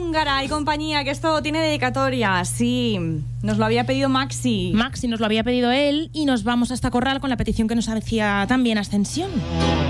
húngara y compañía, que esto tiene dedicatoria. Sí, nos lo había pedido Maxi. Maxi nos lo había pedido él y nos vamos hasta Corral con la petición que nos hacía también Ascensión.